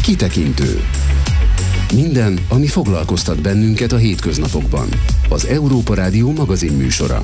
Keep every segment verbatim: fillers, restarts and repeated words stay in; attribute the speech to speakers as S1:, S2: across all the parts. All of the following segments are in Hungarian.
S1: Kitekintő. Minden, ami foglalkoztat bennünket a hétköznapokban. Az Európa Rádió magazinműsora.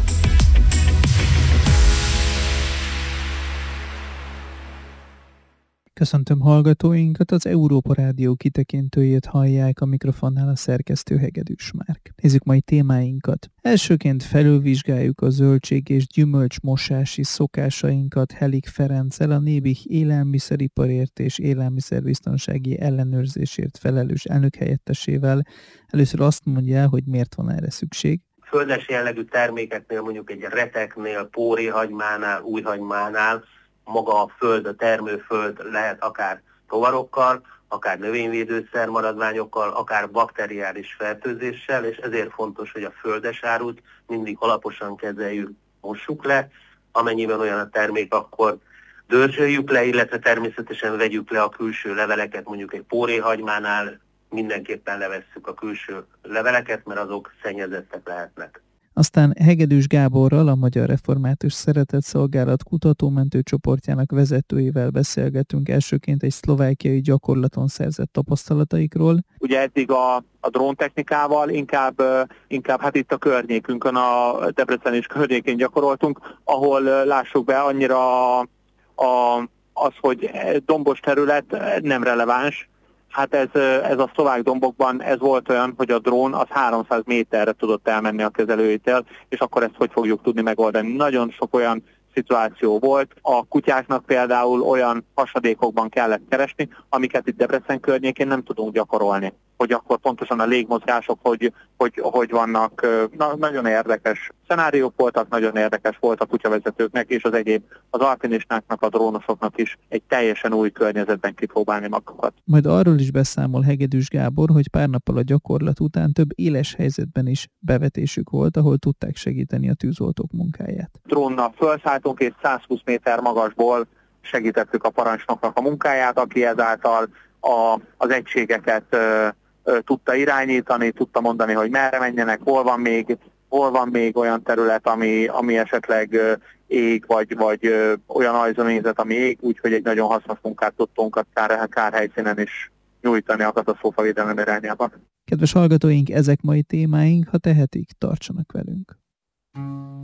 S2: Köszöntöm hallgatóinkat, az Európa Rádió kitekintőjét hallják, a mikrofonnál a szerkesztő Hegedűs Márk. Nézzük mai témáinkat. Elsőként felülvizsgáljuk a zöldség és gyümölcsmosási szokásainkat Helik Ferenccel, a Nébih élelmiszeriparért és élelmiszerbiztonsági ellenőrzésért felelős elnökhelyettesével. Először azt mondja, hogy miért van erre szükség.
S3: Földes jellegű termékeknél, mondjuk egy reteknél, póréhagymánál, újhagymánál maga a föld, a termőföld lehet akár rovarokkal, akár növényvédőszer maradványokkal, akár bakteriális fertőzéssel, és ezért fontos, hogy a földes árut mindig alaposan kezeljük, mossuk le, amennyiben olyan a termék, akkor dörzsöljük le, illetve természetesen vegyük le a külső leveleket, mondjuk egy póréhagymánál mindenképpen levesszük a külső leveleket, mert azok szennyezettek lehetnek.
S2: Aztán Hegedűs Gáborral, a Magyar Református Szeretetszolgálat kutatómentő csoportjának vezetőjével beszélgetünk elsőként egy szlovákiai gyakorlaton szerzett tapasztalataikról.
S4: Ugye eddig a, a dróntechnikával inkább, inkább hát itt a környékünkön, a Debrecen és környékén gyakoroltunk, ahol lássuk be annyira a, a, az, hogy dombos terület nem releváns. Hát ez, ez a szlovák dombokban ez volt olyan, hogy a drón az háromszáz méterre tudott elmenni a kezelőitől, és akkor ezt hogy fogjuk tudni megoldani. Nagyon sok olyan szituáció volt. A kutyáknak például olyan hasadékokban kellett keresni, amiket itt Debrecen környékén nem tudunk gyakorolni. Hogy akkor pontosan a légmozgások hogy, hogy, hogy vannak. Na, nagyon érdekes szenáriók voltak, nagyon érdekes volt a kutyavezetőknek és az egyéb, az alpinistáknak, a drónosoknak is egy teljesen új környezetben kipróbálni magukat.
S2: Majd arról is beszámol Hegedűs Gábor, hogy pár nappal a gyakorlat után több éles helyzetben is bevetésük volt, ahol tudták segíteni a tűzoltók munkáját.
S4: Drónnal felszálltunk és százhúsz méter magasból segítettük a parancsnoknak a munkáját, aki ezáltal a, az egységeket ö, ö, tudta irányítani, tudta mondani, hogy merre menjenek, hol van még, hol van még olyan terület, ami, ami esetleg ö, ég, vagy, vagy ö, olyan ajzónézet, ami ég, úgyhogy egy nagyon hasznos munkát tudtunk a kár, kárhelyszínen is nyújtani a katasztrófavédelem irányában.
S2: Kedves hallgatóink, ezek mai témáink, ha tehetik, tartsanak velünk.